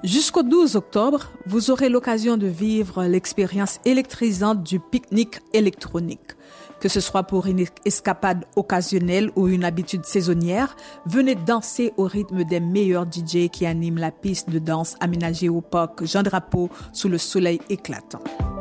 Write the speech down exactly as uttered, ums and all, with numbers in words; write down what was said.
Jusqu'au douze octobre, vous aurez l'occasion de vivre l'expérience électrisante du pique-nique électronique. Que ce soit pour une escapade occasionnelle ou une habitude saisonnière, venez danser au rythme des meilleurs D J qui animent la piste de danse aménagée au parc Jean Drapeau sous le soleil éclatant.